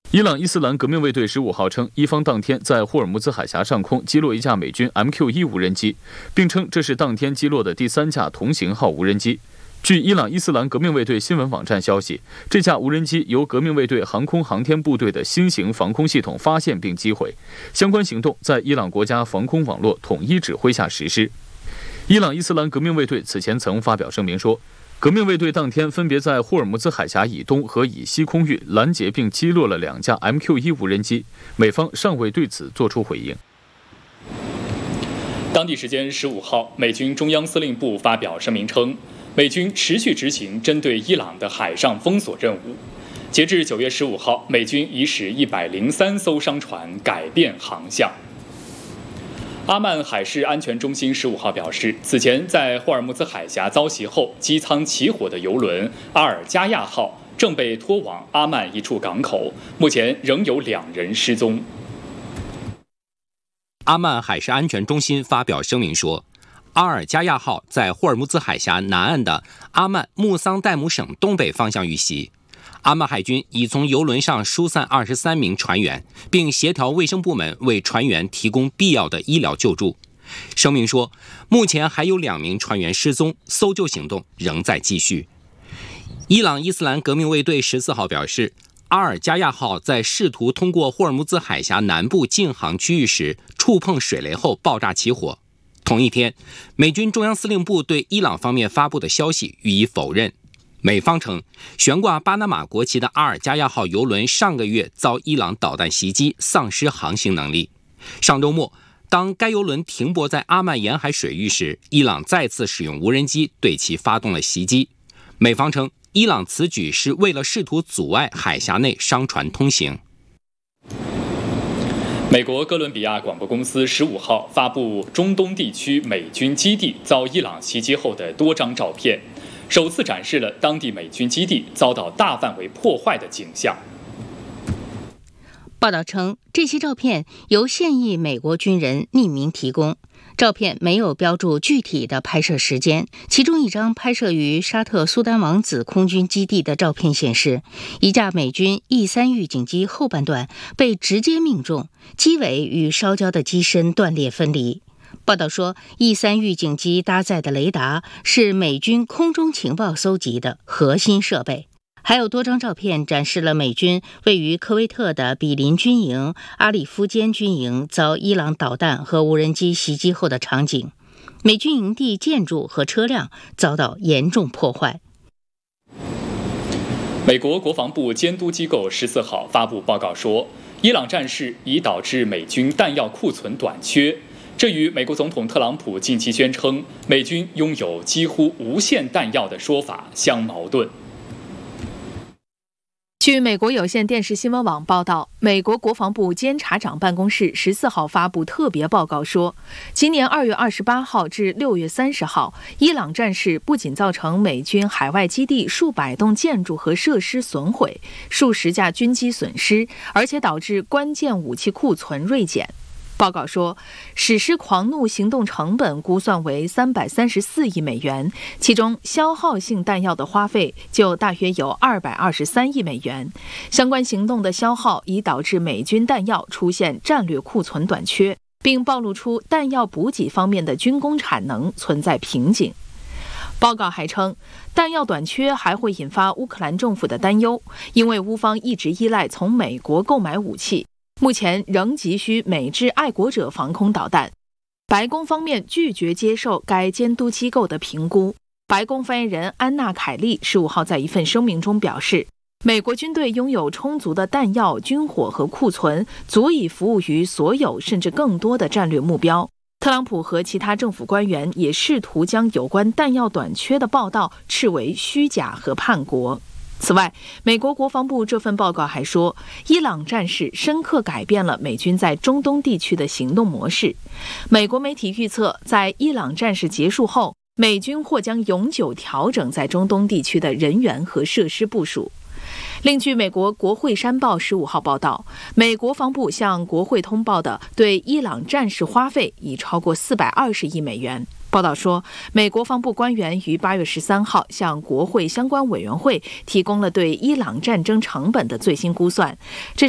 伊朗伊斯兰革命卫队15号称，伊方当天在霍尔木兹海峡上空击落一架美军 MQ-1 无人机，并称这是当天击落的第3架同型号无人机。据伊朗伊斯兰革命卫队新闻网站消息，这架无人机由革命卫队航空航天部队的新型防空系统发现并击毁，相关行动在伊朗国家防空网络统一指挥下实施。伊朗伊斯兰革命卫队此前曾发表声明说，革命卫队当天分别在霍尔木兹海峡以东和以西空域拦截并击落了2架 MQ-1 无人机，美方尚未对此作出回应。 当地时间15号，美军中央司令部发表声明称，美军持续执行针对伊朗的海上封锁任务。截至9月15号，美军已使103艘商船改变航向。阿曼海事安全中心15号表示，此前在霍尔木兹海峡遭袭后机舱起火的油轮阿尔加亚号正被拖往阿曼一处港口，目前仍有2人失踪。 阿曼海事安全中心发表声明说，阿尔加亚号在霍尔木兹海峡南岸的阿曼穆桑代姆省东北方向遇袭。阿曼海军已从油轮上疏散23名船员，并协调卫生部门为船员提供必要的医疗救助。声明说，目前还有2名船员失踪，搜救行动仍在继续。伊朗伊斯兰革命卫队14号表示，阿尔加亚号在试图通过霍尔木兹海峡南部禁航区域时触碰水雷后爆炸起火。同一天，美军中央司令部对伊朗方面发布的消息予以否认。美方称，悬挂巴拿马国旗的阿尔加亚号油轮上个月遭伊朗导弹袭击，丧失航行能力。上周末，当该油轮停泊在阿曼沿海水域时，伊朗再次使用无人机对其发动了袭击。美方称，伊朗此举是为了试图阻碍海峡内商船通行。 美国哥伦比亚广播公司15号发布中东地区美军基地遭伊朗袭击后的多张照片，首次展示了当地美军基地遭到大范围破坏的景象。 报道称，这些照片由现役美国军人匿名提供，照片没有标注具体的拍摄时间。其中一张拍摄于沙特苏丹王子空军基地的照片显示，一架美军 E3 预警机后半段被直接命中，机尾与烧焦的机身断裂分离。报道说， E3 预警机搭载的雷达是美军空中情报搜集的核心设备。还有多张照片展示了美军位于科威特的比林军营、阿里夫坚军营遭伊朗导弹和无人机袭击后的场景，美军营地建筑和车辆遭到严重破坏。 美国国防部监督机构14号发布报告说，伊朗战事已导致美军弹药库存短缺，这与美国总统特朗普近期宣称美军拥有几乎无限弹药的说法相矛盾。 据美国有线电视新闻网报道，美国国防部监察长办公室14号发布特别报告说，今年2月28号至6月30号，伊朗战事不仅造成美军海外基地数百栋建筑和设施损毁，数十架军机损失，而且导致关键武器库存锐减。报告说，史诗狂怒行动成本估算为334亿美元，其中消耗性弹药的花费就大约有223亿美元。相关行动的消耗已导致美军弹药出现战略库存短缺，并暴露出弹药补给方面的军工产能存在瓶颈。报告还称，弹药短缺还会引发乌克兰政府的担忧，因为乌方一直依赖从美国购买武器，目前仍急需美制爱国者防空导弹。白宫方面拒绝接受该监督机构的评估。白宫发言人安娜·凯利15号在一份声明中表示，美国军队拥有充足的弹药、军火和库存，足以服务于所有甚至更多的战略目标。特朗普和其他政府官员也试图将有关弹药短缺的报道斥为虚假和叛国。此外，美国国防部这份报告还说，伊朗战事深刻改变了美军在中东地区的行动模式。美国媒体预测，在伊朗战事结束后，美军或将永久调整在中东地区的人员和设施部署。另据美国国会山报15号报道，美国防部向国会通报的对伊朗战事花费已超过420亿美元。报道说，美国防部官员于8月13号向国会相关委员会提供了对伊朗战争成本的最新估算，这